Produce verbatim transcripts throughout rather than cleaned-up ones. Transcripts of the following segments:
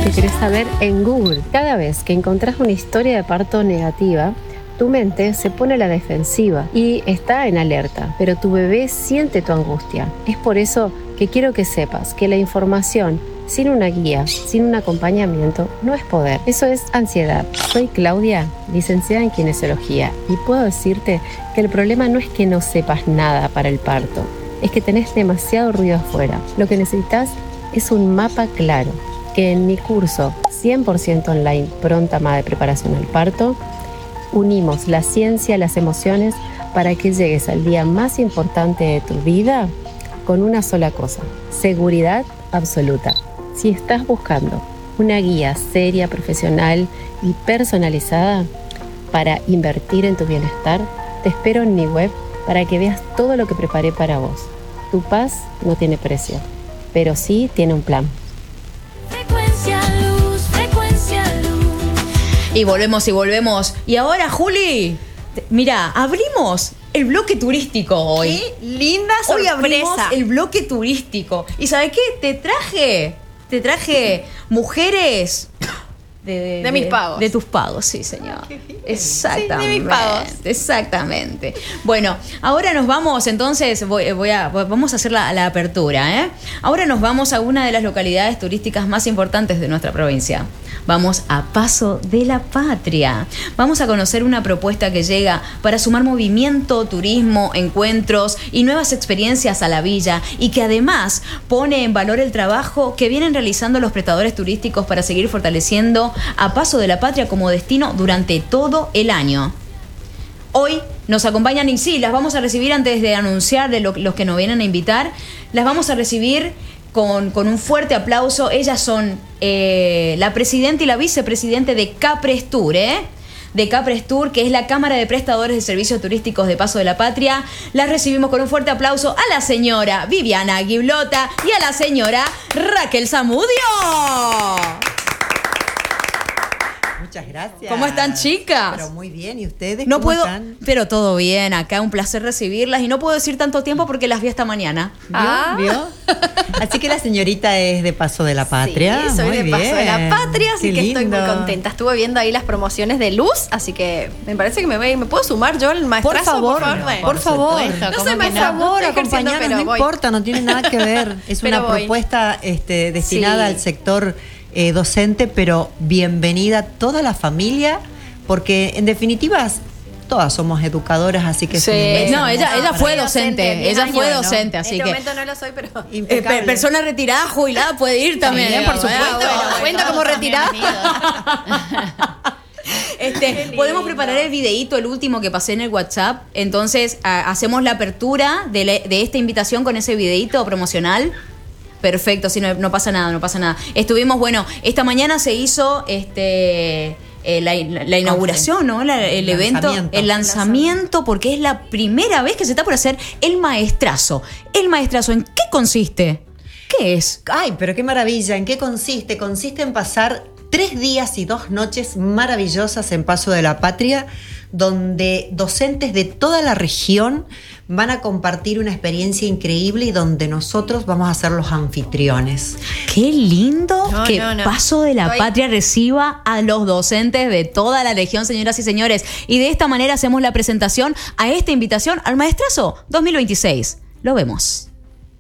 que querés saber en Google. Cada vez que encontrás una historia de parto negativa, tu mente se pone a la defensiva y está en alerta, pero tu bebé siente tu angustia. Es por eso que quiero que sepas que la información sin una guía, sin un acompañamiento, no es poder. Eso es ansiedad. Soy Claudia, licenciada en kinesiología, y puedo decirte que el problema no es que no sepas nada para el parto, es que tenés demasiado ruido afuera. Lo que necesitas es un mapa claro, que en mi curso cien por ciento online Pronta Madre Preparación al Parto, unimos la ciencia, las emociones, para que llegues al día más importante de tu vida con una sola cosa: seguridad absoluta. Si estás buscando una guía seria, profesional y personalizada para invertir en tu bienestar, te espero en mi web para que veas todo lo que preparé para vos. Tu paz no tiene precio, pero sí tiene un plan. Frecuencia Luz, Frecuencia Luz. Y volvemos y volvemos. Y ahora, Juli, mira, abrimos el bloque turístico hoy. ¡Qué linda sorpresa! Hoy abrimos el bloque turístico. ¿Y sabes qué? Te traje, te traje mujeres... De, de, de mis pagos. De tus pagos, sí, señor. Exactamente. Sí, de mis pagos. Exactamente. Bueno, ahora nos vamos, entonces, voy, voy a, vamos a hacer la, la apertura, ¿eh? Ahora nos vamos a una de las localidades turísticas más importantes de nuestra provincia. Vamos a Paso de la Patria. Vamos a conocer una propuesta que llega para sumar movimiento, turismo, encuentros y nuevas experiencias a la villa, y que además pone en valor el trabajo que vienen realizando los prestadores turísticos para seguir fortaleciendo a Paso de la Patria como destino durante todo el año. Hoy nos acompañan, y sí, las vamos a recibir antes de anunciar de lo, los que nos vienen a invitar. Las vamos a recibir con, con un fuerte aplauso. Ellas son eh, la presidenta y la vicepresidente de Caprestur, ¿eh? de Caprestur, que es la Cámara de Prestadores de Servicios Turísticos de Paso de la Patria. Las recibimos con un fuerte aplauso a la señora Viviana Giblota y a la señora Raquel Zamudio. Muchas gracias. ¿Cómo están, chicas? Pero muy bien, ¿y ustedes no cómo puedo, están? Pero todo bien, acá un placer recibirlas, y no puedo decir tanto tiempo porque las vi esta mañana. ¿Vio? Ah. ¿Vio? Así que la señorita es de Paso de la Patria. Sí, soy muy de bien. Paso de la Patria, así Qué que estoy lindo. muy contenta. Estuve viendo ahí las promociones de Luz, así que me parece que me voy, me puedo sumar yo el maestrazo, Por favor, por favor. no, por favor. No soy Por maestra, favor, estoy ejerciendo, acompañarnos, pero no voy. importa, no tiene nada que ver. Es Pero una voy. propuesta este, destinada Sí. al sector eh, docente, pero bienvenida toda la familia, porque en definitiva todas somos educadoras, así que Sí. es un No, ella, ella fue docente, diez ella fue años, docente, En así este que momento no lo soy, pero... eh, impecable. pe- persona retirada, jubilada puede ir también. También, por digamos, supuesto, ¿eh? bueno, cuenta como retirada. Este, podemos preparar el videíto, el último que pasé en el WhatsApp. Entonces, a- hacemos la apertura de, la- de esta invitación con ese videíto promocional. Perfecto, sí, no, no pasa nada, no pasa nada. Estuvimos, bueno, esta mañana se hizo este eh, la, la inauguración, ¿no? La- el El evento, lanzamiento. el lanzamiento, porque es la primera vez que se está por hacer el maestrazo. El maestrazo, ¿en qué consiste? ¿Qué es? Ay, pero qué maravilla. ¿En qué consiste? Consiste en pasar tres días y dos noches maravillosas en Paso de la Patria, donde docentes de toda la región van a compartir una experiencia increíble y donde nosotros vamos a ser los anfitriones. Qué lindo No, que no, no. Paso de la Estoy- Patria reciba a los docentes de toda la región, señoras y señores. Y de esta manera hacemos la presentación a esta invitación al Maestrazo dos mil veintiséis. Lo vemos.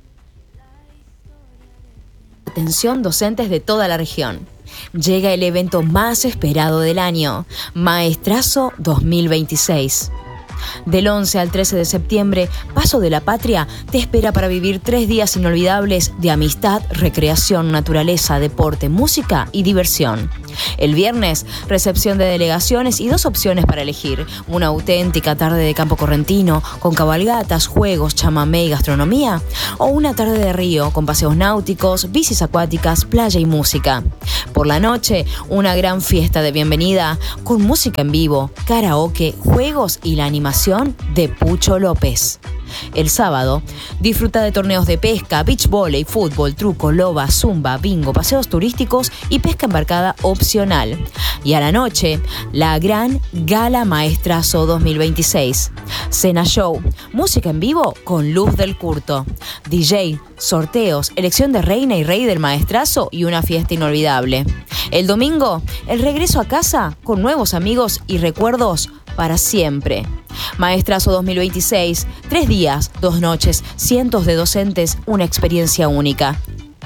Atención, docentes de toda la región. Llega el evento más esperado del año, Maestrazo dos mil veintiséis. Del once al trece de septiembre, Paso de la Patria te espera para vivir tres días inolvidables de amistad, recreación, naturaleza, deporte, música y diversión. El viernes, recepción de delegaciones y dos opciones para elegir. Una auténtica tarde de campo correntino, con cabalgatas, juegos, chamamé y gastronomía. O una tarde de río, con paseos náuticos, bicis acuáticas, playa y música. Por la noche, una gran fiesta de bienvenida, con música en vivo, karaoke, juegos y la animación de Pucho López. El sábado, disfruta de torneos de pesca, beach volley, fútbol, truco, loba, zumba, bingo, paseos turísticos y pesca embarcada opcional. Y a la noche, la gran Gala Maestrazo dos mil veintiséis. Cena show, música en vivo con Luz del Curto, D J, sorteos, elección de reina y rey del Maestrazo y una fiesta inolvidable. El domingo, el regreso a casa con nuevos amigos y recuerdos para siempre. Maestrazo dos mil veintiséis, tres días, dos noches, cientos de docentes, una experiencia única.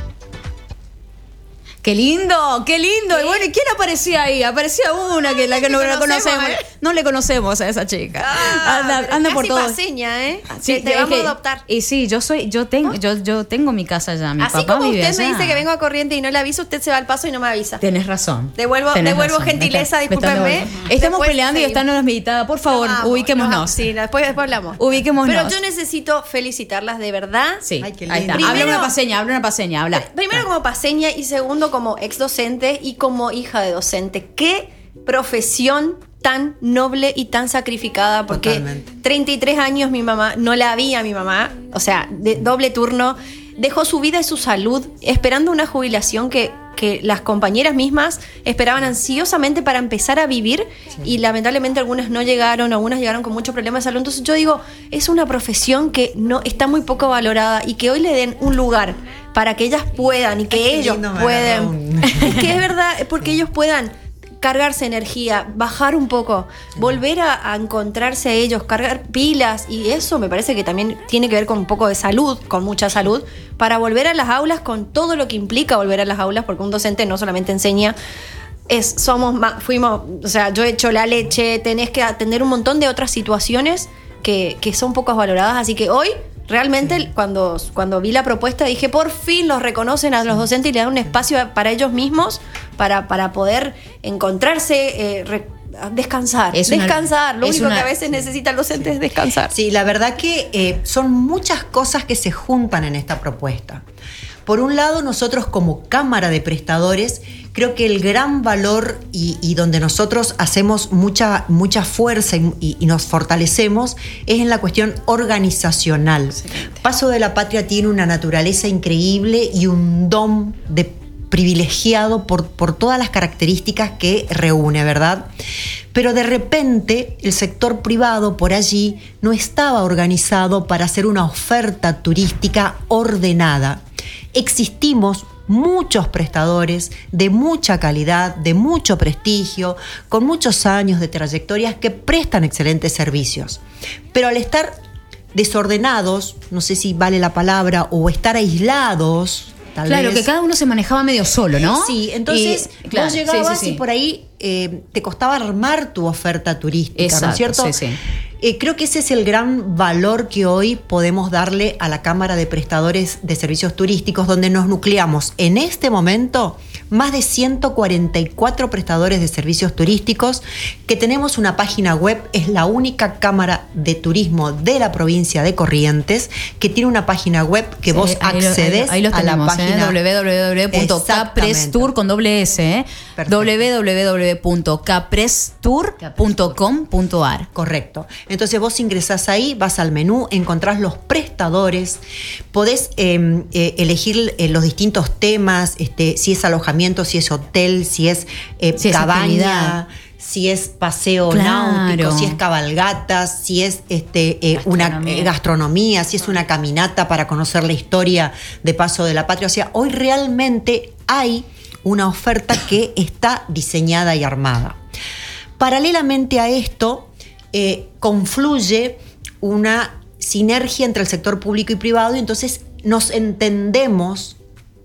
¡Qué lindo! ¡Qué lindo! ¿Qué? Y bueno, ¿y quién aparecía ahí? Aparecía una que la que no la conocemos. ¿eh? No le conocemos a esa chica. Ah, anda anda por todo. paseña, ¿eh? Sí, te, te es vamos que- a adoptar. Y sí, yo soy, yo tengo, yo, yo tengo mi casa allá. Mi Así papá como vive usted me allá. dice que vengo a Corriente y no le aviso, usted se va al Paso y no me avisa. Tenés razón. Devuelvo- Tenés devuelvo razón. gentileza, Me está- me están discúlpenme. devolviendo. Estamos Después peleando y seguimos. están una invitada. Por favor, Nos vamos, ubiquémonos. nos vamos. Sí, después, después hablamos. Ubiquémonos. Pero yo necesito felicitarlas de verdad. Sí, Ay, qué ahí está. lindo. Habla Primero- una paseña, habla una paseña, habla. Primero como paseña y segundo como ex docente y como hija de docente. ¿Qué profesión tan noble y tan sacrificada? Porque Totalmente. treinta y tres años mi mamá, no la vi a mi mamá, o sea, de doble turno, dejó su vida y su salud esperando una jubilación que, que las compañeras mismas esperaban ansiosamente para empezar a vivir y lamentablemente algunas no llegaron, algunas llegaron con muchos problemas de salud. Entonces yo digo, es una profesión que no está muy poco valorada y que hoy le den un lugar para que ellas puedan y que Ay, qué ellos lindo, me puedan. agarró un- Es que es verdad, es porque ellos puedan cargarse energía, bajar un poco, volver a, a encontrarse a ellos, cargar pilas, y eso me parece que también tiene que ver con un poco de salud, con mucha salud, para volver a las aulas con todo lo que implica volver a las aulas, porque un docente no solamente enseña, es, somos, ma- fuimos, o sea, yo he hecho la leche, tenés que atender un montón de otras situaciones que, que son pocas valoradas, así que hoy realmente cuando, cuando vi la propuesta dije, por fin los reconocen a los docentes y le dan un espacio para ellos mismos para, para poder encontrarse, eh, re- descansar, Es una- descansar, lo es único una- que a veces necesita el docente es descansar. Sí, la verdad que eh, son muchas cosas que se juntan en esta propuesta. Por un lado, nosotros como Cámara de Prestadores, creo que el gran valor y, y donde nosotros hacemos mucha, mucha fuerza y, y- y nos fortalecemos es en la cuestión organizacional. Paso de la Patria tiene una naturaleza increíble y un don de privilegiado por, por todas las características que reúne, ¿verdad? Pero de repente el sector privado por allí no estaba organizado para hacer una oferta turística ordenada. Existimos muchos prestadores de mucha calidad, de mucho prestigio, con muchos años de trayectorias que prestan excelentes servicios. Pero al estar desordenados, no sé si vale la palabra, o estar aislados, tal Claro, vez. que cada uno se manejaba medio solo, ¿no? Sí, entonces Y, claro, vos llegabas sí, sí, sí. y por ahí eh, te costaba armar tu oferta turística, ¿no Exacto, es cierto? sí, sí. Eh, creo que ese es el gran valor que hoy podemos darle a la Cámara de Prestadores de Servicios Turísticos, donde nos nucleamos en este momento más de ciento cuarenta y cuatro prestadores de servicios turísticos, que tenemos una página web, es la única Cámara de Turismo de la provincia de Corrientes, que tiene una página web que Sí, vos ahí lo- accedes ahí, ahí los a la tenemos, página ¿eh? doble u doble u doble u punto caprestour con doble S, ¿eh? Perfecto. doble u doble u doble u punto caprestour punto com punto a r. Correcto. Entonces vos ingresás ahí, vas al menú, encontrás los prestadores, podés eh, eh, elegir eh, los distintos temas, este, si es alojamiento, si es hotel, si es eh, Si es actividad. cabaña, si es paseo Claro. náutico, si es cabalgatas, si es este, eh, una Gastronomía. eh, gastronomía, si es una caminata para conocer la historia de Paso de la Patria. O sea, hoy realmente hay una oferta que está diseñada y armada. Paralelamente a esto, eh, confluye una sinergia entre el sector público y privado, y entonces nos entendemos,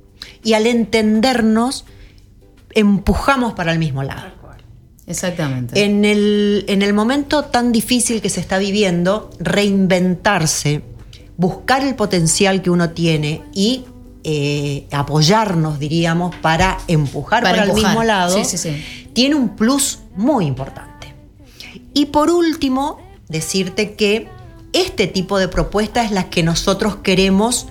y al entendernos empujamos para el mismo lado. Exactamente. En el, en el momento tan difícil que se está viviendo, reinventarse, buscar el potencial que uno tiene y eh, apoyarnos, diríamos, para empujar Para para, empujar. el mismo lado, Sí, sí, sí. tiene un plus muy importante. Y por último, decirte que este tipo de propuestas es las que nosotros queremos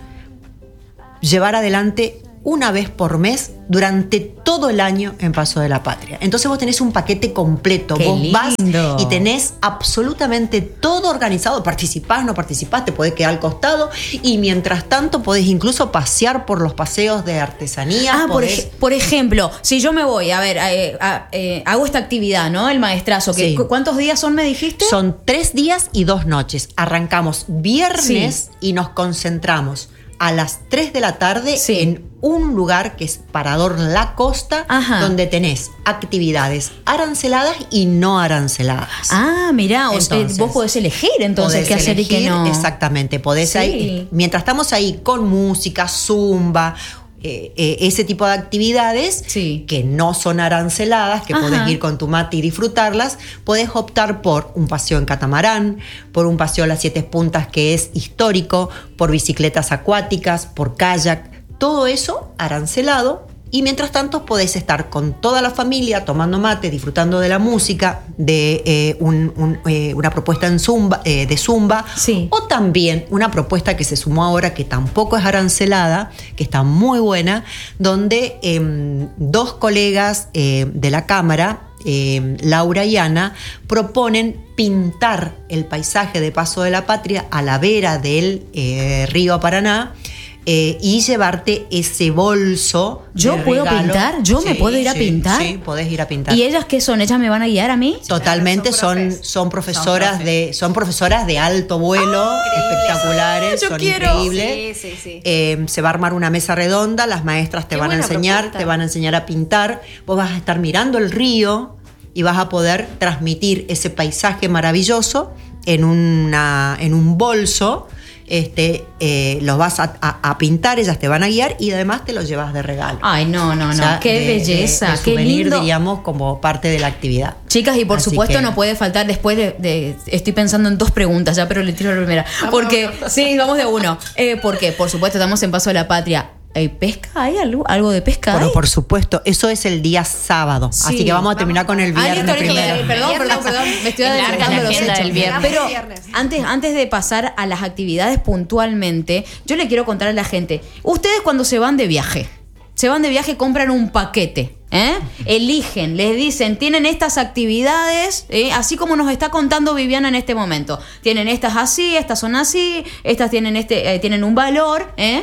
llevar adelante una vez por mes durante todo el año en Paso de la Patria. Entonces vos tenés un paquete completo. ¡Qué vos vas lindo! y tenés absolutamente todo organizado. Participás, no participás, te podés quedar al costado, y mientras tanto podés incluso pasear por los paseos de artesanía. Ah, por, podés- ej- por ejemplo, si yo me voy, a ver, eh, a- eh, hago esta actividad, ¿no? El maestrazo. Que, Sí. ¿cu- ¿Cuántos días son, me dijiste? Son tres días y dos noches. Arrancamos viernes y nos concentramos a las tres de la tarde Sí. en un lugar que es Parador La Costa, Ajá. donde tenés actividades aranceladas y no aranceladas. Ah, mirá, o sea, Entonces, vos podés elegir entonces Podés qué hacer y qué elegir, no. Exactamente, podés Sí. ahí, mientras estamos ahí con música, zumba, eh, eh, ese tipo de actividades Sí. que no son aranceladas, que Ajá. podés ir con tu mate y disfrutarlas, podés optar por un paseo en catamarán, por un paseo a las siete puntas que es histórico, por bicicletas acuáticas, por kayak, todo eso arancelado. Y mientras tanto podés estar con toda la familia tomando mate, disfrutando de la música, de eh, un- un, eh, una propuesta en zumba, eh, de zumba, Sí. o también una propuesta que se sumó ahora que tampoco es arancelada, que está muy buena, donde eh, dos colegas eh, de la Cámara, eh, Laura y Ana, proponen pintar el paisaje de Paso de la Patria a la vera del eh, río Paraná. Eh, y llevarte ese bolso. ¿Yo de puedo regalo. pintar? ¿Yo me puedo ir a sí, pintar? Sí, podés ir a pintar. ¿Y ellas qué son? ¿Ellas me van a guiar a mí? Totalmente, Son son, profes. son profesoras Son de son profesoras de alto vuelo, espectaculares, yo son quiero. increíbles. Sí, sí, sí. Eh, se va a armar una mesa redonda, las maestras te Qué van a buena enseñar, propuesta. te van a enseñar a pintar, vos vas a estar mirando el río y vas a poder transmitir ese paisaje maravilloso en una en un bolso. Este, eh, los vas a, a- a pintar, ellas te van a guiar y además te los llevas de regalo. Ay, no, no, no. O sea, Qué de- belleza, de- de qué souvenir, lindo. diríamos, como parte de la actividad. Chicas, y por Así supuesto que- no puede faltar después de, de- estoy pensando en dos preguntas ya, pero le tiro la primera. Porque, sí, vamos de uno. Eh, porque, por supuesto, estamos en Paso de la Patria. ¿Hay pesca? ¿Hay algo, algo de pesca? Bueno, ¿Hay? por supuesto, eso es el día sábado. Sí. Así que vamos a terminar con el Ah, viernes listo, listo, primero. eh, perdón, perdón, perdón, me estoy Larga adelantando la los agenda hechos. del viernes. Pero Viernes. antes, antes de pasar a las actividades puntualmente, yo le quiero contar a la gente, ustedes cuando se van de viaje, se van de viaje, compran un paquete, ¿eh? Eligen, les dicen, tienen estas actividades, ¿eh? Así como nos está contando Viviana en este momento. Tienen estas así, estas son así, estas tienen este, eh, tienen un valor, ¿eh?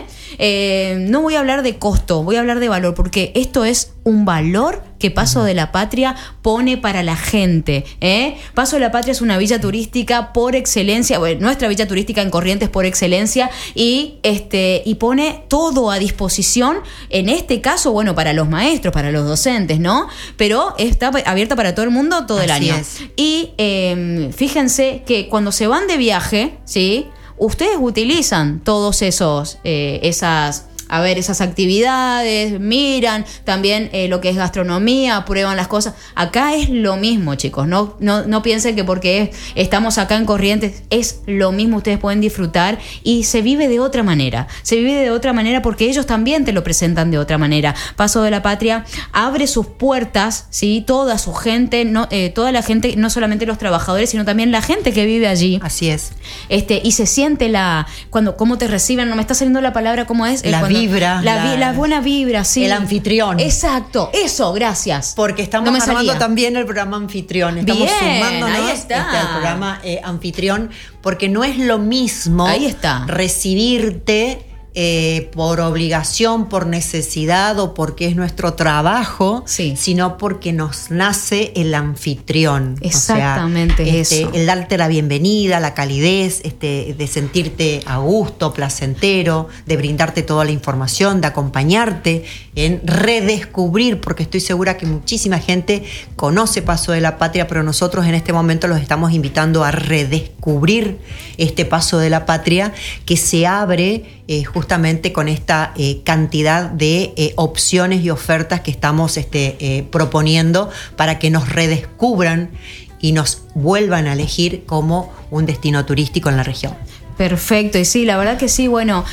Eh, no voy a hablar de costo, voy a hablar de valor, porque esto es un valor que Paso de la Patria pone para la gente, ¿eh? Paso de la Patria es una villa turística por excelencia, bueno, nuestra villa turística en Corrientes por excelencia, y este y pone todo a disposición, en este caso, bueno, para los maestros, para los docentes, ¿no? Pero está abierta para todo el mundo todo el Así año. es. Y eh, fíjense que cuando se van de viaje, ¿sí? Ustedes utilizan todos esos, eh, esas, a ver, esas actividades, miran también eh, lo que es gastronomía, prueban las cosas. Acá es lo mismo, chicos. No, no, no piensen que porque es- estamos acá en Corrientes es lo mismo. Ustedes pueden disfrutar y se vive de otra manera. Se vive de otra manera porque ellos también te lo presentan de otra manera. Paso de la Patria abre sus puertas, ¿sí? Toda su gente, no, eh, toda la gente, no solamente los trabajadores, sino también la gente que vive allí. Así es. Este, y se siente la cuando cómo te reciben, no me está saliendo la palabra, ¿cómo es? Eh, La cuando- vibra, la, vi- la- la buena vibra, sí. el anfitrión. Exacto, eso, gracias. Porque estamos No me armando salía. también el programa anfitrión. Estamos Bien, sumándonos ahí está. este, al programa eh, anfitrión, porque no es lo mismo Ahí está. recibirte eh, por obligación, por necesidad o porque es nuestro trabajo, Sí. sino porque nos nace el anfitrión. Exactamente o sea, este, eso. el darte la bienvenida, la calidez, este, de sentirte a gusto, placentero, de brindarte toda la información, de acompañarte en redescubrir, porque estoy segura que muchísima gente conoce Paso de la Patria, pero nosotros en este momento los estamos invitando a redescubrir este Paso de la Patria que se abre eh, justamente con esta eh, cantidad de eh, opciones y ofertas que estamos este, eh, proponiendo para que nos redescubran y nos vuelvan a elegir como un destino turístico en la región. Perfecto, y sí, la verdad que sí, bueno,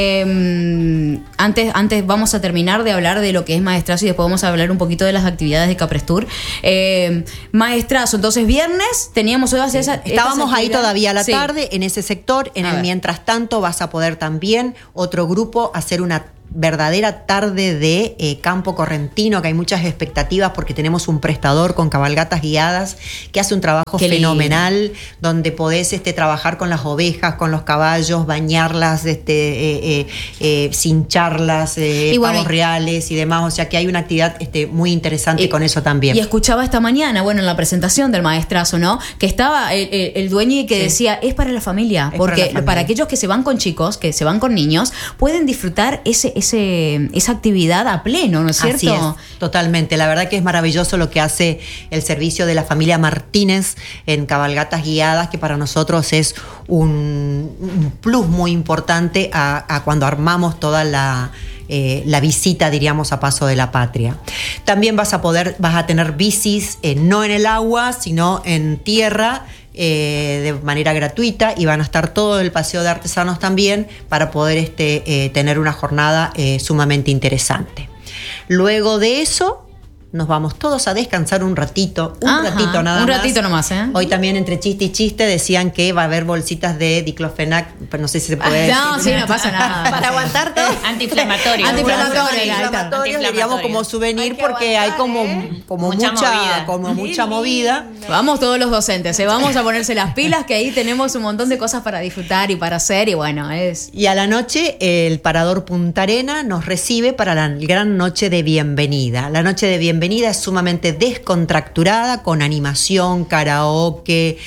eh, antes, antes vamos a terminar de hablar de lo que es maestrazo y después vamos a hablar un poquito de las actividades de Caprestur. Eh, maestrazo, entonces viernes teníamos todas esas... Estábamos estas ahí actividades. todavía a la Sí. tarde en ese sector. En A el ver. mientras tanto vas a poder también otro grupo hacer una verdadera tarde de eh, campo correntino, que hay muchas expectativas porque tenemos un prestador con cabalgatas guiadas que hace un trabajo Qué fenomenal, lindo. Donde podés este, trabajar con las ovejas, con los caballos, bañarlas, este, eh, eh, eh, cincharlas, eh, Y bueno, pavos reales y demás. O sea que hay una actividad este, muy interesante Y- con eso también. Y escuchaba esta mañana, bueno, en la presentación del maestrazo, ¿no? Que estaba el, el, el dueño y que Sí. decía, es para la familia, Es porque para la para, familia. aquellos que se van con chicos, que se van con niños, pueden disfrutar ese, ese, esa actividad a pleno, ¿no es cierto? Así es, totalmente. La verdad que es maravilloso lo que hace el servicio de la familia Martínez en cabalgatas guiadas, que para nosotros es un, un plus muy importante a, a cuando armamos toda la, eh, la visita, diríamos, a Paso de la Patria. También vas a poder, vas a tener bicis, eh, no en el agua, sino en tierra, eh, de manera gratuita, y van a estar todo el paseo de artesanos también para poder este, eh, tener una jornada eh, sumamente interesante. Luego de eso nos vamos todos a descansar un ratito, un Ajá, ratito nada un más. ratito nomás, ¿eh? Hoy también entre chiste y chiste decían que va a haber bolsitas de diclofenac, pero no sé si se puede No, sí, decir. no pasa nada. Para aguantar todo. Antiinflamatorio. Antiinflamatorio, ahí está. Antiinflamatorios, diríamos como souvenir, Hay que porque hay aguantar, como, ¿eh? como Mucha mucha, movida. como mucha movida. Vamos todos los docentes, ¿eh? Vamos a ponerse las pilas, que ahí tenemos un montón de cosas para disfrutar y para hacer, y bueno, es... Y a la noche el Parador Punta Arena nos recibe para la gran noche de bienvenida. La noche de bienvenida es sumamente descontracturada, con animación, karaoke,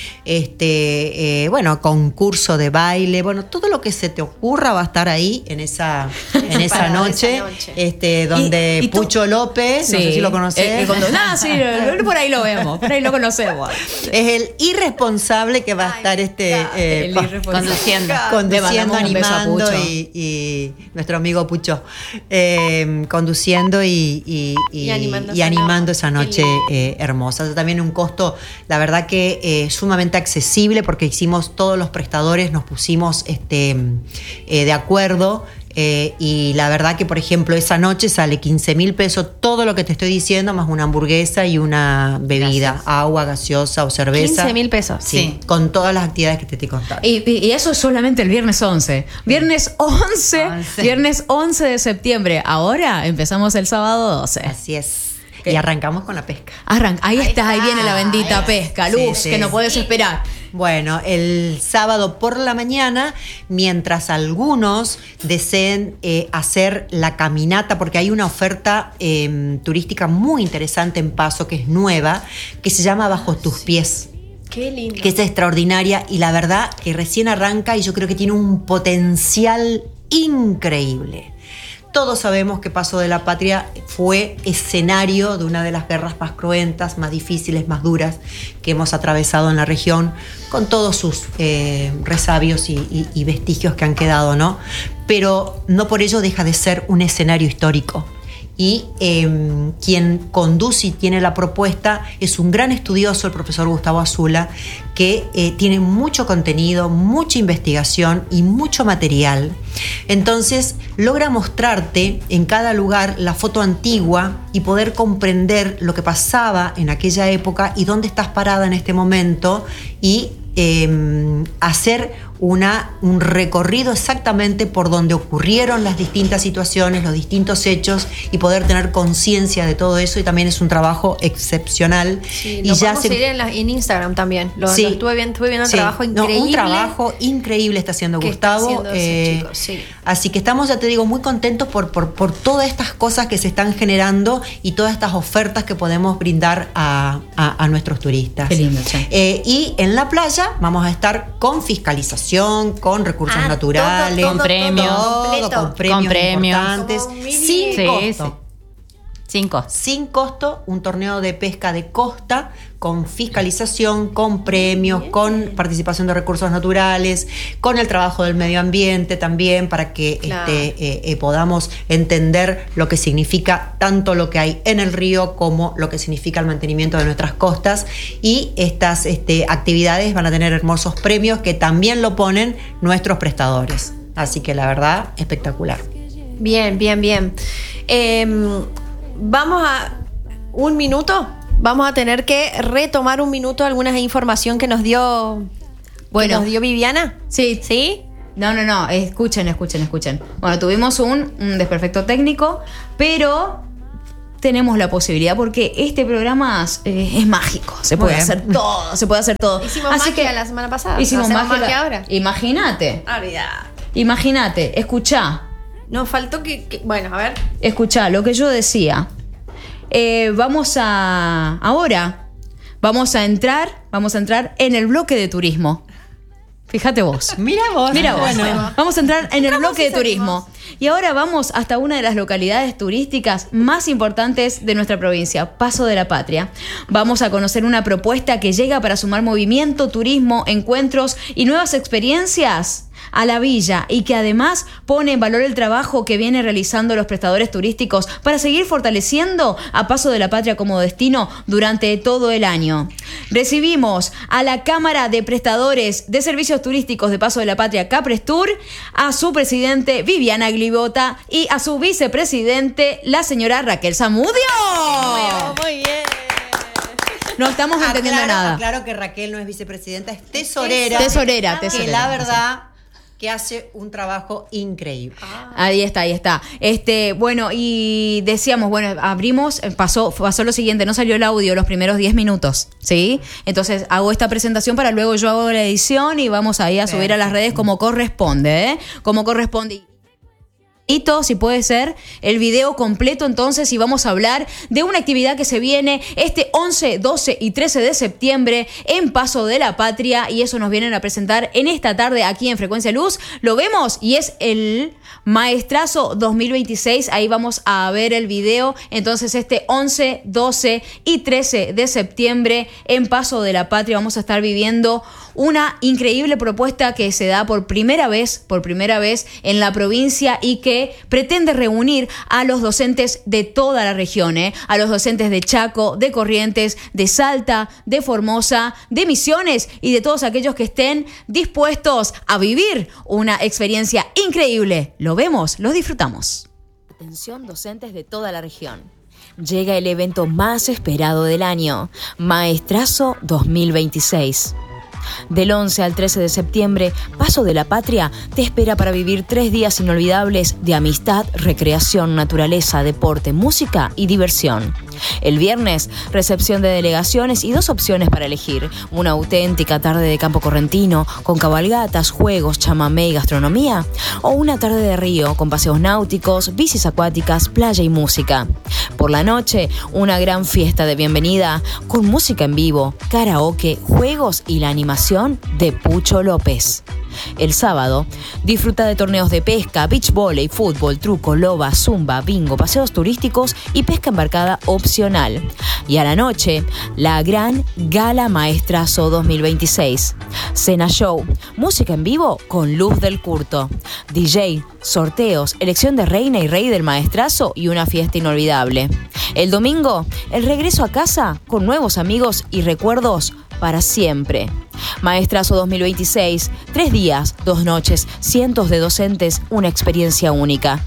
este, eh, bueno, concurso de baile, bueno, todo lo que se te ocurra va a estar ahí en esa, en esa Para noche, esa noche. este, donde Y- y tú- Pucho López, no sé si lo conoces. Eh, eh, cuando- ah, sí, eh, por ahí lo vemos, por ahí lo conocemos. Es el irresponsable que va a Ay, estar este claro. eh, El pa- irresponsable. Conduciendo. Le conduciendo, mandamos un beso a animando Pucho. y, y nuestro amigo Pucho eh, conduciendo y, y- y- Y animando y esa animando noche. esa Qué noche lindo. eh, hermosa. Eso también un costo, la verdad que eh, sumamente accesible, porque hicimos todos los prestadores, nos pusimos este, eh, de acuerdo. Eh, y la verdad que, por ejemplo, esa noche sale quince mil pesos todo lo que te estoy diciendo, más una hamburguesa y una bebida, Gracias. agua, gaseosa o cerveza. quince mil pesos. Sí, Sí. con todas las actividades que te estoy contando. Y, y- y eso es solamente el viernes once. Viernes once, once. viernes once de septiembre. Ahora empezamos el sábado doce. Así es. ¿Qué? Y arrancamos con la pesca. Arranca, ahí, Ahí está, ahí está, viene la bendita ahí. pesca, Sí, Luz, sí. que no puedes esperar. Bueno, el sábado por la mañana, mientras algunos deseen eh, hacer la caminata, porque hay una oferta eh, turística muy interesante en Paso, que es nueva, que se llama Bajo tus pies, Qué lindo. que es extraordinaria y la verdad que recién arranca y yo creo que tiene un potencial increíble. Todos sabemos que Paso de la Patria fue escenario de una de las guerras más cruentas, más difíciles, más duras que hemos atravesado en la región, con todos sus eh, resabios y, y- y vestigios que han quedado, ¿no? Pero no por ello deja de ser un escenario histórico. Y eh, quien conduce y tiene la propuesta es un gran estudioso, el profesor Gustavo Azula, que eh, tiene mucho contenido, mucha investigación y mucho material. Entonces logra mostrarte en cada lugar la foto antigua y poder comprender lo que pasaba en aquella época y dónde estás parada en este momento, y eh, hacer una, un recorrido exactamente por donde ocurrieron las distintas situaciones, los distintos hechos, y poder tener conciencia de todo eso. Y también es un trabajo excepcional. Sí, y lo ya podemos se seguir en, la- en Instagram también. Lo, Sí. lo estuve viendo, estuve viendo un Sí. trabajo No, increíble. un trabajo increíble está haciendo que está Gustavo. haciendo ese chico, sí. Así que estamos, ya te digo, muy contentos por, por, por todas estas cosas que se están generando y todas estas ofertas que podemos brindar a, a- a nuestros turistas. Qué lindo, che. Eh, y en la playa vamos a estar con fiscalización, con recursos Ah, naturales, todo, Con premios. todo, completo. con premios, Con premios. importantes, Como un sin Sí, costo. sí. Cinco. Sin costo, un torneo de pesca de costa con fiscalización, con premios, con participación de recursos naturales, con el trabajo del medio ambiente también, para que Claro. este, eh, eh, podamos entender lo que significa tanto lo que hay en el río como lo que significa el mantenimiento de nuestras costas. Y estas este, actividades van a tener hermosos premios que también lo ponen nuestros prestadores. Así que la verdad, espectacular. Bien, bien, bien. Em, vamos a un minuto. Vamos a tener que retomar un minuto alguna información que nos dio, Bueno. que nos dio Viviana. Sí. ¿Sí? No, no, no, escuchen, escuchen, escuchen. Bueno, tuvimos un, un desperfecto técnico, pero tenemos la posibilidad porque este programa eh, es mágico. Se puede Muy bien. hacer todo, se puede hacer todo. Hicimos Así magia que la semana pasada. hicimos ¿Hacemos magia, magia la- ahora? Imagínate, Olvidá. imagínate, escuchá, Nos faltó que, que- Bueno, a ver. escuchá lo que yo decía. Eh, vamos a... Ahora, vamos a entrar, vamos a entrar en el bloque de turismo. Fíjate vos. Mira vos. Mira vos, Bueno. vamos a entrar en el Entramos bloque y de turismo. Y ahora vamos hasta una de las localidades turísticas más importantes de nuestra provincia, Paso de la Patria. Vamos a conocer una propuesta que llega para sumar movimiento, turismo, encuentros y nuevas experiencias a la villa y que además pone en valor el trabajo que vienen realizando los prestadores turísticos para seguir fortaleciendo a Paso de la Patria como destino durante todo el año. Recibimos a la Cámara de Prestadores de Servicios Turísticos de Paso de la Patria, Caprestur, a su presidente Viviana Glibota y a su vicepresidente, la señora Raquel Zamudio. Muy bien. No estamos entendiendo Aclaro, nada. Claro que Raquel no es vicepresidenta, es tesorera. Tesorera, Que tesorera. la verdad que hace un trabajo increíble. Ahí está, ahí está. Este, bueno, y decíamos, bueno, abrimos, pasó, pasó lo siguiente, no salió el audio los primeros diez minutos, ¿sí? Entonces hago esta presentación para luego yo hago la edición y vamos ahí a subir a las redes como corresponde, ¿eh? Como corresponde. Si puede ser el video completo entonces y vamos a hablar de una actividad que se viene este once, doce y trece de septiembre en Paso de la Patria y eso nos vienen a presentar en esta tarde aquí en Frecuencia Luz. Lo vemos y es el Maestrazo dos mil veintiséis, ahí vamos a ver el video. Entonces este once, doce y trece de septiembre en Paso de la Patria vamos a estar viviendo una increíble propuesta que se da por primera vez, por primera vez en la provincia y que pretende reunir a los docentes de toda la región, ¿eh? A los docentes de Chaco, de Corrientes, de Salta, de Formosa, de Misiones y de todos aquellos que estén dispuestos a vivir una experiencia increíble. Lo vemos, lo disfrutamos. Atención docentes de toda la región. Llega el evento más esperado del año, Maestrazo dos mil veintiséis. Del once al trece de septiembre, Paso de la Patria te espera para vivir tres días inolvidables de amistad, recreación, naturaleza, deporte, música y diversión. El viernes, recepción de delegaciones y dos opciones para elegir. Una auténtica tarde de campo correntino, con cabalgatas, juegos, chamamé y gastronomía. O una tarde de río, con paseos náuticos, bicis acuáticas, playa y música. Por la noche, una gran fiesta de bienvenida, con música en vivo, karaoke, juegos y la animación de Pucho López. El sábado, disfruta de torneos de pesca, beach volley, fútbol, truco, loba, zumba, bingo, paseos turísticos y pesca embarcada opcional. Y a la noche, la gran Gala Maestrazo dos mil veintiséis. Cena show, música en vivo con Luz del Curto, D J, sorteos, elección de reina y rey del Maestrazo y una fiesta inolvidable. El domingo, el regreso a casa con nuevos amigos y recuerdos para siempre. Maestrazo dos mil veintiséis, tres días, dos noches, cientos de docentes, una experiencia única.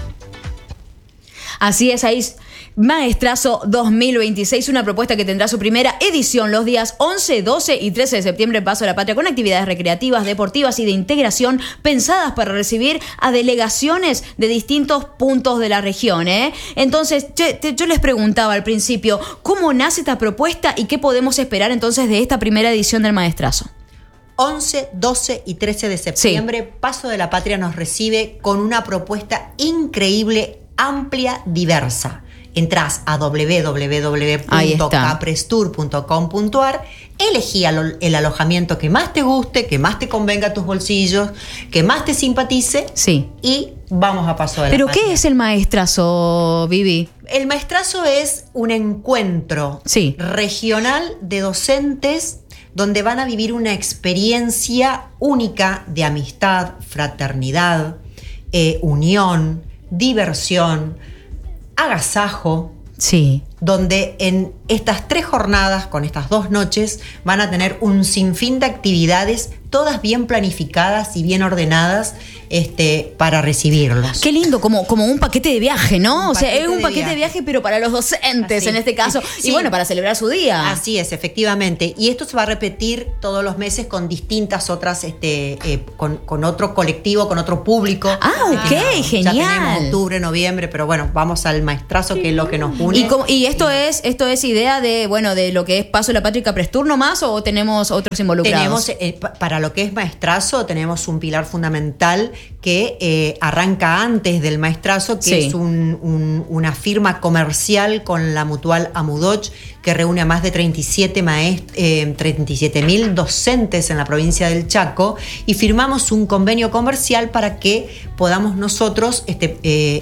Así es, ahí Maestrazo dos mil veintiséis, una propuesta que tendrá su primera edición los días once, doce y trece de septiembre en Paso de la Patria, con actividades recreativas, deportivas y de integración pensadas para recibir a delegaciones de distintos puntos de la región, ¿eh? Entonces, yo, te, yo les preguntaba al principio, ¿cómo nace esta propuesta y qué podemos esperar entonces de esta primera edición del Maestrazo? once, doce y trece de septiembre, sí. Paso de la Patria nos recibe con una propuesta increíble, amplia, diversa. Entrás a doble u doble u doble u punto caprestur punto com punto a r, elegí el alojamiento que más te guste, que más te convenga a tus bolsillos, que más te simpatice, sí. Y vamos a Paso de la ¿Pero Patria. qué es el Maestrazo, Vivi? El Maestrazo es un encuentro sí. regional de docentes donde van a vivir una experiencia única de amistad, fraternidad, eh, unión, diversión, agasajo, sí. donde en estas tres jornadas, con estas dos noches, van a tener un sinfín de actividades todas bien planificadas y bien ordenadas este, para recibirlos. Qué lindo, como, como un paquete de viaje, ¿no? Un o sea, paquete es un de paquete de viaje. viaje, pero para los docentes Así. en este caso. Sí. Y bueno, para celebrar su día. Así es, efectivamente. Y esto se va a repetir todos los meses con distintas otras, este, eh, con, con otro colectivo, con otro público. Ah, ok, Ya genial. tenemos octubre, noviembre, pero bueno, vamos al maestrazo, que es lo que nos une. Y, como- y esto es esto es idea de, bueno, de lo que es Paso de la Patria y Caprestur nomás, o tenemos otros involucrados. Tenemos, eh, pa- para lo que es maestrazo, tenemos un pilar fundamental que eh, arranca antes del maestrazo, que Sí. es un- un- una firma comercial con la mutual Amudoch, que reúne a más de treinta y siete maest- eh, treinta y siete mil docentes en la provincia del Chaco, y firmamos un convenio comercial para que podamos nosotros este, eh,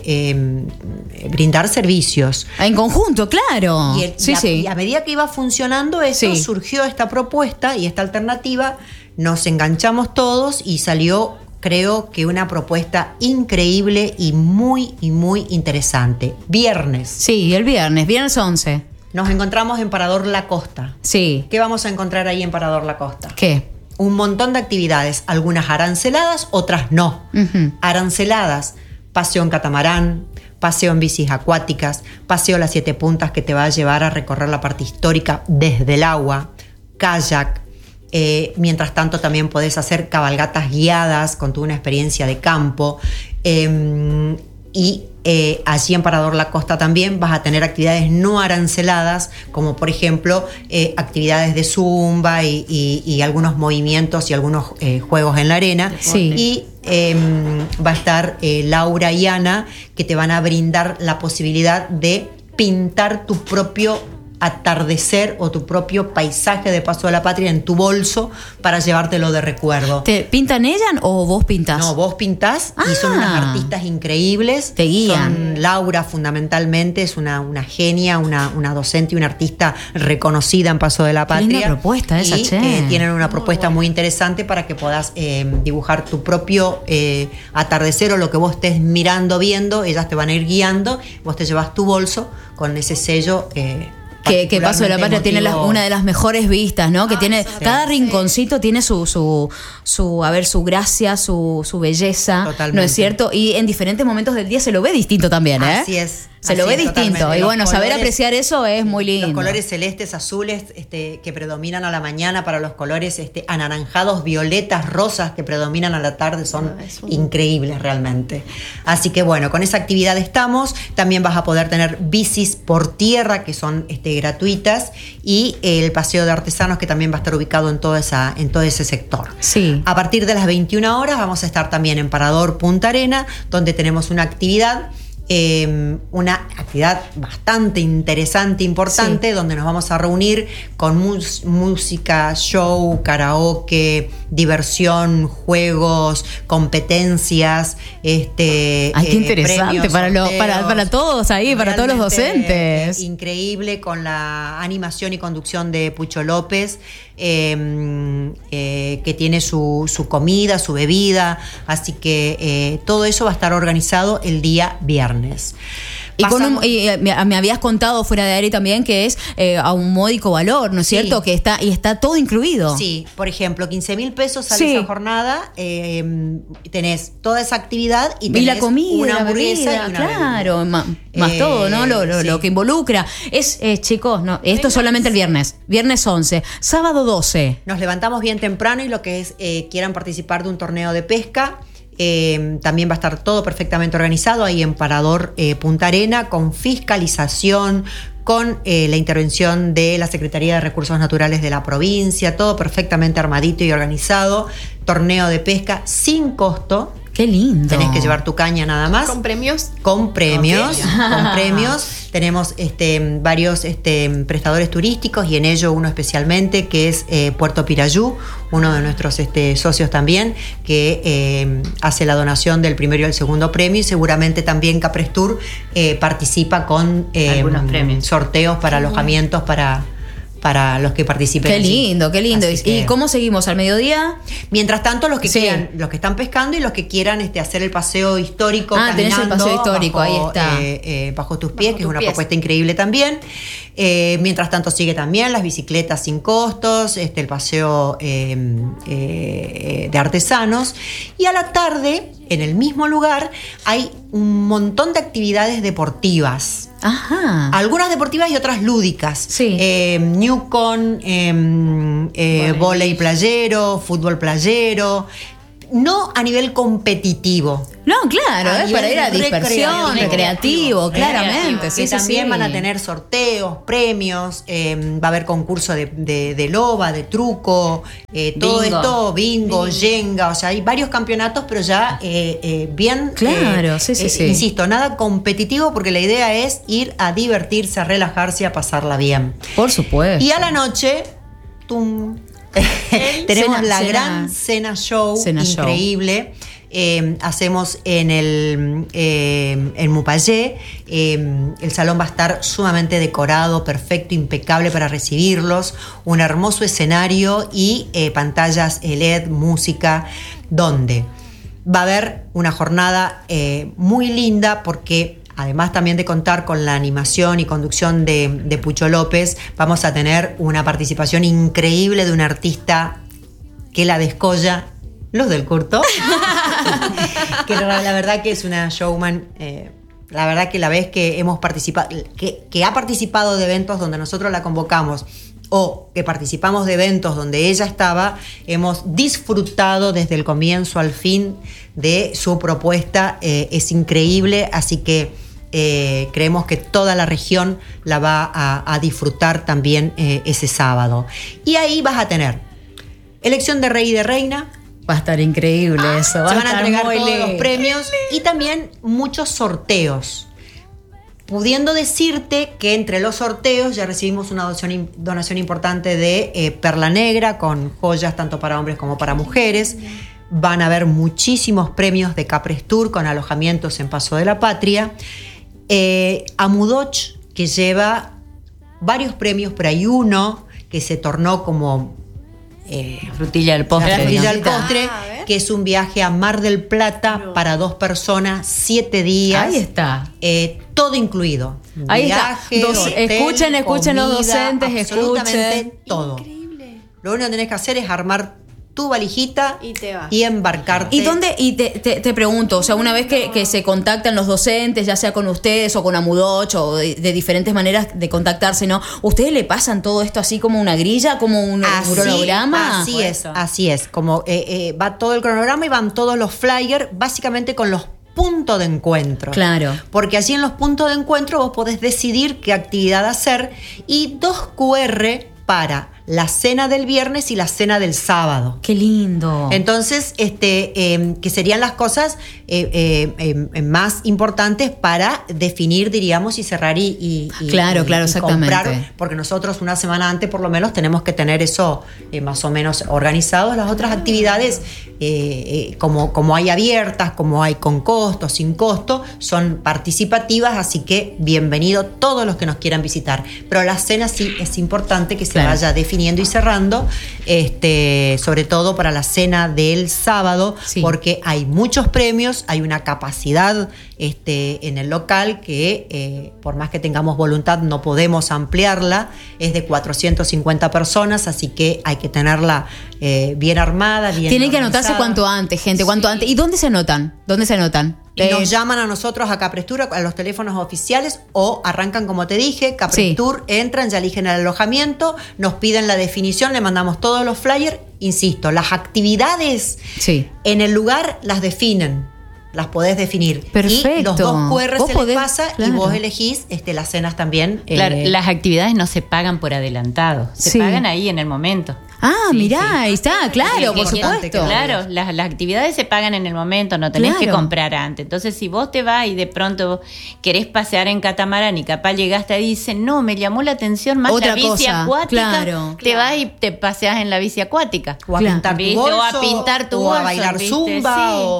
eh, brindar servicios. En conjunto, claro. Y, el- sí, y a, sí. y a medida que iba funcionando esto, Sí. surgió esta propuesta y esta alternativa, nos enganchamos todos y salió, creo que una propuesta increíble y muy, y muy interesante. Viernes, Sí, el viernes, viernes once. nos encontramos en Parador La Costa. Sí. ¿Qué vamos a encontrar ahí en Parador La Costa? ¿Qué? Un montón de actividades, algunas aranceladas, otras no. Ujú. Aranceladas, paseo en catamarán, paseo en bicis acuáticas, paseo Las Siete Puntas, que te va a llevar a recorrer la parte histórica desde el agua, kayak. Eh, mientras tanto también podés hacer cabalgatas guiadas con toda una experiencia de campo. Eh, y eh, allí en Parador La Costa también vas a tener actividades no aranceladas, como por ejemplo eh, actividades de zumba y, y- y algunos movimientos y algunos eh, juegos en la arena. Sí. Y eh, va a estar eh, Laura y Ana, que te van a brindar la posibilidad de pintar tu propio atardecer o tu propio paisaje de Paso de la Patria en tu bolso para llevártelo de recuerdo. ¿Te pintan ella o vos pintás? No, vos pintás y son Ah. unas artistas increíbles. Te guían. Son Laura, fundamentalmente, es una, una genia, una, una docente y una artista reconocida en Paso de la Qué linda Patria. propuesta esa, y, che. eh, tienen una propuesta muy interesante para que puedas eh, dibujar tu propio eh, atardecer o lo que vos estés mirando, viendo. Ellas te van a ir guiando. Vos te llevas tu bolso con ese sello. Eh, Que, que Paso de la Patria particularmente tiene la- emotivo. una de las mejores vistas, ¿no? Que tiene sí. cada rinconcito tiene su su su a ver su gracia, su su belleza, Totalmente. ¿no es cierto? Y en diferentes momentos del día se lo ve distinto también, ¿eh? Así es. Se así lo ve es, distinto. totalmente. Y Los bueno, saber colores- apreciar eso es muy lindo. Los colores celestes, azules, este, que predominan a la mañana, para los colores este, anaranjados, violetas, rosas, que predominan a la tarde, son Ah, es un- increíbles realmente. Así que bueno, con esa actividad estamos. También vas a poder tener bicis por tierra, que son este, gratuitas, y el paseo de artesanos, que también va a estar ubicado en, toda esa, en todo ese sector. Sí. A partir de las veintiuna horas vamos a estar también en Parador Punta Arena, donde tenemos una actividad, eh, una actividad bastante interesante, importante, donde nos vamos a reunir con mus- música, show, karaoke, diversión, juegos, competencias, este, Ay, qué eh, interesante, premios, para lo- sorteos. para- para todos ahí, para todos los Realmente, docentes. eh, increíble, con la animación y conducción de Pucho López, eh, eh, que tiene su, su comida, su bebida, así que eh, todo eso va a estar organizado el día viernes. Y, con un- Pasamos- y, eh, me, me habías contado fuera de aire también que es eh, a un módico valor, ¿no es Sí. cierto? Que está y está todo incluido. Sí, por ejemplo, quince mil pesos sale Sí. esa jornada, eh, tenés toda esa actividad y Y tenés la comida, una la hamburguesa bebida, y una claro, bebida. ma- más Eh, todo, ¿no? Lo, lo- sí. lo que involucra. Es, eh, chicos, no, esto es solamente el viernes. Viernes once, sábado doce. Nos levantamos bien temprano y lo que es eh, quieran participar de un torneo de pesca. Eh, también va a estar todo perfectamente organizado ahí en Parador eh, Punta Arena, con fiscalización, con eh, la intervención de la Secretaría de Recursos Naturales de la provincia, todo perfectamente armadito y organizado. Torneo de pesca sin costo. Qué lindo. Tenés que llevar tu caña nada más. ¿Con premios? Con premios, Ok. con premios. Tenemos este, varios este, prestadores turísticos, y en ello uno especialmente, que es eh, Puerto Pirayú, uno de nuestros este, socios también, que eh, hace la donación del primero y el segundo premio, y seguramente también Caprestur eh, participa con eh, Algunos premios. sorteos para alojamientos para, para los que participen. Qué allí. lindo, qué lindo. Así ¿Y que- cómo seguimos? ¿Al mediodía? Mientras tanto, los que Sí. quieran, los que están pescando y los que quieran este, hacer el paseo histórico, Ah, tenés el caminando paseo histórico, bajo, ahí está. eh, eh, bajo tus pies, Bajo que es tus una pies. propuesta increíble también. Eh, mientras tanto, sigue también las bicicletas sin costos, este, el paseo eh, eh, de artesanos. Y a la tarde, en el mismo lugar, hay un montón de actividades deportivas. Ajá. Algunas deportivas y otras lúdicas. Sí. Eh, Newcon, eh, eh, vóley playero, fútbol playero. No a nivel competitivo. No, claro, A es para nivel ir a dispersión, recreativo. recreativo, claramente. Recreativo. Sí, que sí, también sí. van a tener sorteos, premios, eh, va a haber concurso de, de, de loba, de truco, eh, todo Bingo. esto, bingo, yenga, o sea, hay varios campeonatos, pero ya eh, eh, bien. Claro, eh, sí, sí, eh, sí. Insisto, nada competitivo porque la idea es ir a divertirse, a relajarse, a pasarla bien. Por supuesto. Y a la noche, tum, tenemos Cena- la cena- gran cena show, cena show. increíble. Eh, hacemos en el eh, en Mupayé. Eh, el salón va a estar sumamente decorado, perfecto, impecable para recibirlos. Un hermoso escenario y eh, pantallas L E D, música, donde va a haber una jornada eh, muy linda porque además también de contar con la animación y conducción de, de Pucho López, vamos a tener una participación increíble de un artista que la descolla, Luz del Curto, que la, la verdad que es una showman. Eh, la verdad que la vez que hemos participado, que, que ha participado de eventos donde nosotros la convocamos o que participamos de eventos donde ella estaba, hemos disfrutado desde el comienzo al fin de su propuesta. Eh, es increíble, así que eh, creemos que toda la región la va a, a disfrutar también eh, ese sábado. Y ahí vas a tener elección de rey y de reina. Va a estar increíble eso. Va Se a van a estar entregar muy todos lindo. los premios y también muchos sorteos. Pudiendo decirte que entre los sorteos ya recibimos una donación, donación importante de eh, Perla Negra con joyas tanto para hombres como para mujeres. Van a haber muchísimos premios de Capres Tour con alojamientos en Paso de la Patria. Eh, Amudoch, que lleva varios premios, pero hay uno que se tornó como eh, Frutilla del postre. la frutilla del digamos. postre, Ah, a ver. que es un viaje a Mar del Plata No. para dos personas, siete días. Ahí está. Eh, todo incluido. Ahí está. Viaje, Dos- hotel, escuchen, escuchen los comida, docentes, absolutamente escuchen. todo. Increíble. Lo único que tenés que hacer es armar tu valijita Y te vas. y embarcarte. ¿Y dónde? Y te, te- te pregunto, o sea, una vez que, que se contactan los docentes, ya sea con ustedes o con Amudoch o de, de diferentes maneras de contactarse, ¿no? ¿Ustedes le pasan todo esto así como una grilla, como un Así, cronograma? así es, así es. Como eh, eh, va todo el cronograma y van todos los flyers, básicamente con los puntos de encuentro. Claro. Porque allí en los puntos de encuentro vos podés decidir qué actividad hacer y dos cu erre para la cena del viernes y la cena del sábado. Qué lindo. Entonces, este, eh, que serían las cosas eh, eh, eh, más importantes para definir, diríamos, y cerrar y, y- y- Claro, y- claro, y exactamente. comprar, porque nosotros una semana antes por lo menos tenemos que tener eso eh, más o menos organizado. Las otras actividades, eh, eh, como, como hay abiertas, como hay con costo, sin costo, son participativas, así que bienvenido todos los que nos quieran visitar. Pero la cena sí es importante que se Claro. vaya definiendo y cerrando, este, sobre todo para la cena del sábado, Sí. porque hay muchos premios, hay una capacidad este, en el local que eh, por más que tengamos voluntad no podemos ampliarla, es de cuatrocientas cincuenta personas, así que hay que tenerla eh, bien armada, bien Tienen que anotarse organizada. cuanto antes, gente, cuanto antes. ¿Y dónde se anotan? ¿Dónde se anotan? Y Eh, nos llaman a nosotros a Caprestur, a los teléfonos oficiales, o arrancan como te dije, Caprestur, entran, ya eligen el alojamiento, nos piden la definición, le mandamos todos los flyers. Insisto, las actividades Sí. en el lugar las definen, las podés definir. Perfecto. Y los dos cu erre Vos se podés, les pasa claro. y vos elegís este, las cenas también. Claro, eh, las actividades no se pagan por adelantado, se Sí. pagan ahí en el momento. Ah, Sí, mirá, sí. ahí está, claro, Que- por que- importante supuesto. que- Claro, las, las actividades se pagan en el momento, no tenés Claro. que comprar antes. Entonces, si vos te vas y de pronto querés pasear en catamarán y capaz llegaste y dices, no, me llamó la atención más Otra la bici cosa, acuática, claro. te vas y te paseas en la bici acuática. o a Claro. pintar tu ¿Viste? bolso, O a pintar tu o a bolso, bailar ¿viste? zumba, Sí. o,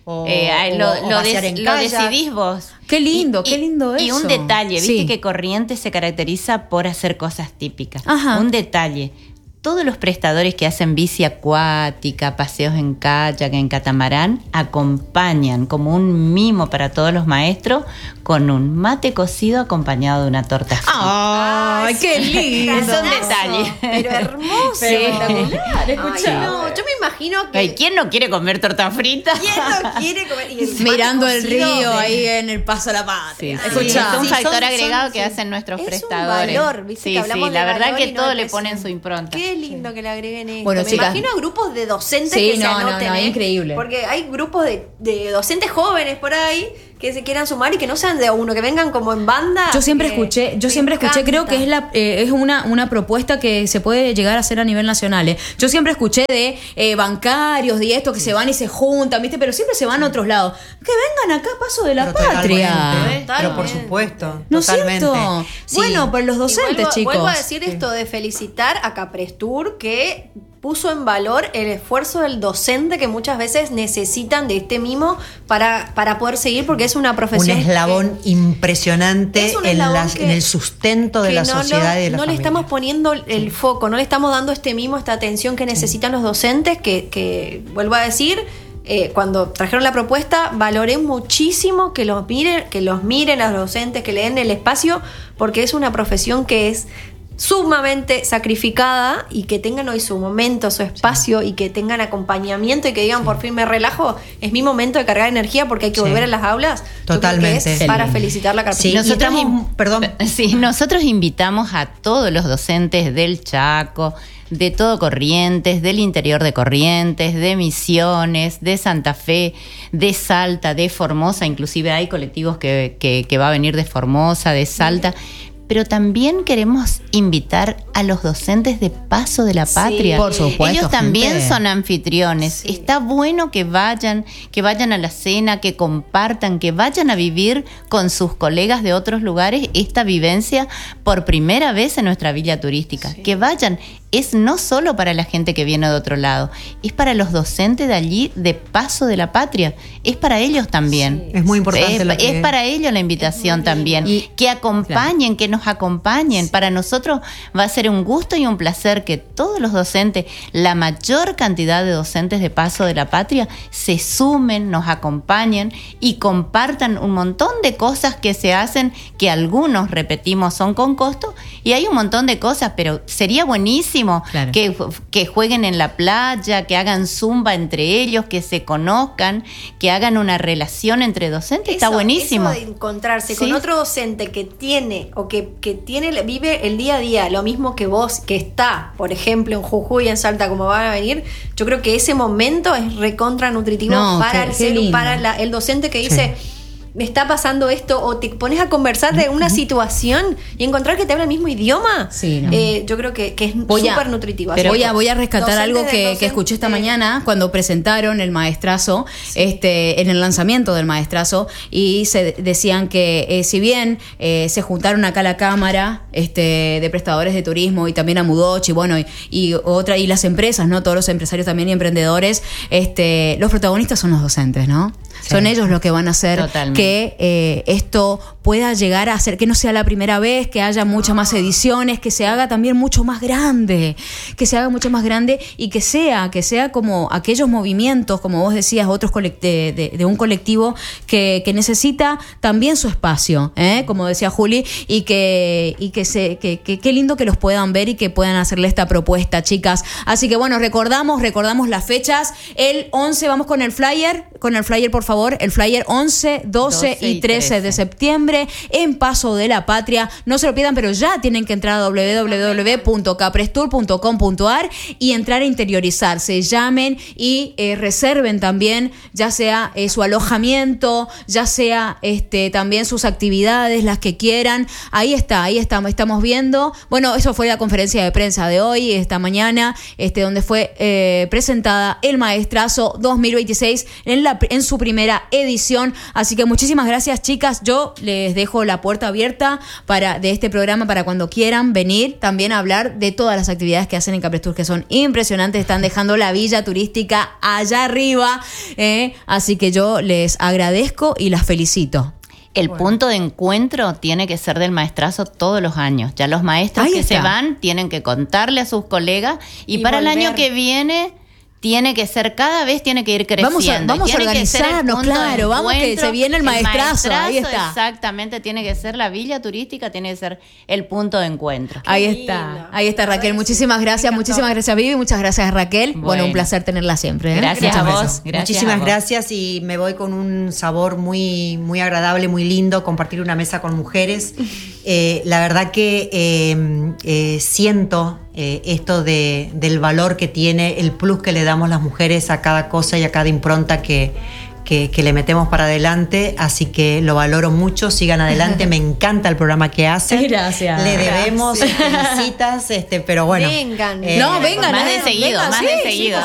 O, Eh, ay, lo, o- o lo vaciar des- en lo kayak. decidís vos. Qué lindo, qué lindo Y eso. un detalle, viste Sí. que Corrientes se caracteriza por hacer cosas típicas. Ajá. Un detalle. Todos los prestadores que hacen bici acuática, paseos en kayak, en catamarán, acompañan como un mimo para todos los maestros con un mate cocido acompañado de una torta frita. ¡Ay, qué lindo! Es un detalle. Pero hermoso. Sí. Espectacular, Ay, escuchá. no, yo me imagino que. Ay, ¿quién no quiere comer torta frita? ¿Quién no quiere comer? Y el mate Mirando el cocido río de- ahí en el Paso a la Patria. Sí, Escuchá. es un Sí, factor son- agregado son- que sí. hacen nuestros Es un prestadores. valor, ¿viste? Sí, Que hablamos sí, de la verdad valor que y no todo de le precio. ponen su impronta. Qué lindo que le agreguen esto. Bueno, Me chicas. imagino a grupos de docentes Sí, que se no, no, anoten. no, ¿eh? increíble. Porque hay grupos de, de docentes jóvenes por ahí que se quieran sumar y que no sean de a uno, que vengan como en banda. Yo siempre que escuché, yo me siempre escuché, creo encanta. que es la eh, es una, una propuesta que se puede llegar a hacer a nivel nacional. ¿eh? Yo siempre escuché de eh, bancarios, de esto, que se van y se juntan, ¿viste? Pero siempre se van a otros lados. Que vengan acá a Paso de la Pero Patria. totalmente, Totalmente. Pero por supuesto, ¿No es totalmente. cierto? Sí. Bueno, pues los Y docentes, vuelvo, chicos. vuelvo a decir esto de felicitar a Caprestur que puso en valor el esfuerzo del docente que muchas veces necesitan de este mimo para, para poder seguir porque es una un profesión. eslabón impresionante Es un en, eslabón las- que- en el sustento de que la no, sociedad no, y de la no le familia. estamos poniendo el foco, no le estamos dando este mimo, esta atención que necesitan los docentes, que, que vuelvo a decir, eh, cuando trajeron la propuesta, valoré muchísimo que los miren, que los miren a los docentes, que le den el espacio, porque es una profesión que es sumamente sacrificada y que tengan hoy su momento, su espacio y que tengan acompañamiento y que digan por fin me relajo, es mi momento de cargar energía porque hay que Sí. volver a las aulas. Yo creo que Totalmente. es Qué para lindo. felicitar la Sí, carpeta. y Nosotros estamos- in- perdón. Sí, nosotros invitamos a todos los docentes del Chaco, de todo Corrientes, del interior de Corrientes, de Misiones, de Santa Fe, de Salta, de Formosa, inclusive hay colectivos que, que, que va a venir de Formosa, de Salta. Pero también queremos invitar a los docentes de Paso de la Patria. por supuesto, Ellos también gente. son anfitriones. Sí. Está bueno que vayan, que vayan a la cena, que compartan, que vayan a vivir con sus colegas de otros lugares esta vivencia por primera vez en nuestra villa turística. Sí. Que vayan. Es no solo para la gente que viene de otro lado, es para los docentes de allí de Paso de la Patria. Es para ellos también. Sí. Es muy importante. Es, lo que- es para ellos la invitación también. Y- que acompañen, que nos acompañen. Para nosotros va a ser un gusto y un placer que todos los docentes, la mayor cantidad de docentes de Paso de la Patria, se sumen, nos acompañen y compartan un montón de cosas que se hacen, que algunos, repetimos, son con costo, y hay un montón de cosas, pero sería buenísimo Claro. que, que jueguen en la playa, que hagan zumba entre ellos, que se conozcan, que hagan una relación entre docentes. Está Eso- buenísimo. Eso de encontrarse Sí. con otro docente que tiene o que, que tiene, vive el día a día lo mismo que vos, que está, por ejemplo, en Jujuy, en Salta, como van a venir, yo creo que ese momento es recontra nutritivo No, para, qué- el, qué ser- lindo. para la- el docente que dice. Me está pasando esto, o te pones a conversar de una situación y encontrar que te habla el mismo idioma. Sí, no. Eh, yo creo que, que es Voy a- súper nutritivo. Pero Así voy a, que voy a rescatar docentes algo de que, docente- que escuché esta de- mañana cuando presentaron el maestrazo, este, en el lanzamiento del maestrazo, y se decían que eh, si bien eh, se juntaron acá a la Cámara este, de Prestadores de Turismo y también a Mudochi, bueno, y, y otra, y las empresas, ¿no? Todos los empresarios también y emprendedores, este, los protagonistas son los docentes, ¿no? Sí. Son ellos los que van a hacer Totalmente. que eh, esto pueda llegar a ser, que no sea la primera vez, que haya muchas más ediciones, que se haga también mucho más grande, que se haga mucho más grande y que sea, que sea como aquellos movimientos, como vos decías, otros colect- de, de- de un colectivo que, que necesita también su espacio, ¿eh? Como decía Juli, y que, y que se, que, que- qué lindo que los puedan ver y que puedan hacerle esta propuesta, chicas. Así que bueno, recordamos, recordamos las fechas. El once, vamos con el flyer, con el flyer por favor, el flyer once, doce y trece de septiembre en Paso de la Patria. No se lo pierdan, pero ya tienen que entrar a doble u doble u doble u punto caprestour punto com punto a r y entrar a interiorizarse. Llamen y eh, reserven también, ya sea eh, su alojamiento, ya sea este también sus actividades, las que quieran. Ahí está, ahí estamos, estamos viendo. Bueno, eso fue la conferencia de prensa de hoy, esta mañana, este donde fue eh, presentada el Maestrazo dos mil veintiséis en, la, en su primera edición. Así que muchísimas gracias, chicas. Yo le les dejo la puerta abierta para, de este programa para cuando quieran venir también a hablar de todas las actividades que hacen en Caprestour, que son impresionantes. Están dejando la villa turística allá arriba. Eh, así que yo les agradezco y las felicito. El Bueno. punto de encuentro tiene que ser del maestrazo todos los años. Ya los maestros Ahí que está. se van tienen que contarle a sus colegas y, Y para el volver. año que viene tiene que ser, cada vez tiene que ir creciendo. Vamos a- vamos y tiene a que ser el organizarnos, punto de claro, vamos que encuentro. se viene el maestrazo, ahí está. Exactamente, tiene que ser la villa turística, tiene que ser el punto de encuentro. Ahí lindo. está, ahí está Raquel. A ver, Muchísimas sí, me gracias, encantó. muchísimas gracias Vivi, muchas gracias Raquel. Bueno, Bueno. un placer tenerla siempre. ¿eh? Gracias a Muchas vos. gracias. Gracias Muchísimas a vos. gracias y me voy con un sabor muy, muy agradable, muy lindo, compartir una mesa con mujeres. Eh, la verdad que eh, eh, siento eh, esto de, del valor que tiene, el plus que le damos las mujeres a cada cosa y a cada impronta que, que, que le metemos para adelante, así que lo valoro mucho, sigan adelante, me encanta el programa que hacen. Gracias. Le debemos Gracias. visitas, este, pero bueno. Vengan. eh, No, vengan, Más eh, de seguido, vengan, más sí, de sí, seguido.